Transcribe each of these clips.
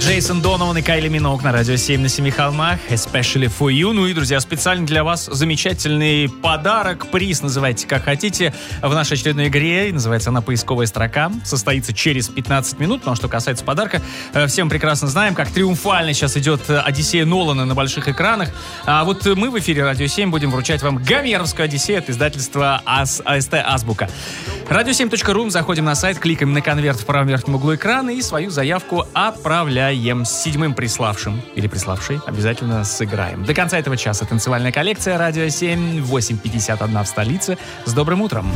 Джейсон Донован и Кайли Миноуг на Радио 7 на Семи холмах. Especially for you. Ну и, друзья, специально для вас замечательный подарок. Приз называйте как хотите. В нашей очередной игре, называется она «Поисковая строка», состоится через 15 минут. Но что касается подарка, все мы прекрасно знаем, как триумфально сейчас идет «Одиссея» Нолана на больших экранах. А вот мы в эфире Радио 7 будем вручать вам гомеровскую «Одиссею» от издательства АСТ «Азбука». Radio7.ru, заходим на сайт, кликаем на конверт в правом верхнем углу экрана и свою заявку отправляем. С седьмым приславшим или приславшей обязательно сыграем. До конца этого часа танцевальная коллекция Радио 7, 8:51 в столице. С добрым утром.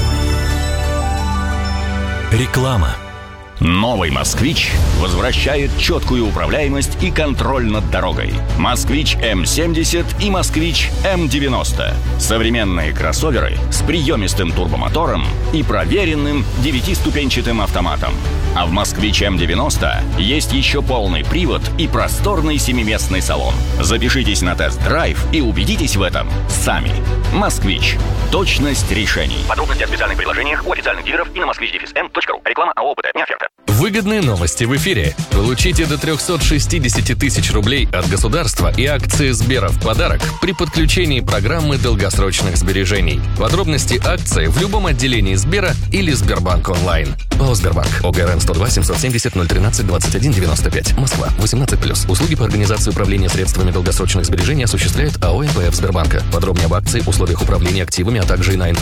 Реклама. Новый «Москвич» возвращает четкую управляемость и контроль над дорогой. «Москвич М70» и «Москвич М90». Современные кроссоверы с приемистым турбомотором и проверенным 9-ступенчатым автоматом. А в «Москвич М90» есть еще полный привод и просторный 7-местный салон. Запишитесь на тест-драйв и убедитесь в этом сами. «Москвич». Точность решений. Подробности о специальных предложениях у официальных дилеров и на moskvich-m.ru. Реклама АО «ОПТ». Не оферта. Выгодные новости в эфире. Получите до 360 тысяч рублей от государства и акции Сбера в подарок при подключении программы долгосрочных сбережений. Подробности акции в любом отделении Сбера или Сбербанк онлайн. ООО «Сбербанк». ОГРН 102 770 013 21 95. Москва. 18+. Услуги по организации управления средствами долгосрочных сбережений осуществляет АО НПФ Сбербанка. Подробнее об акции, условиях управления активами, а также и на информацию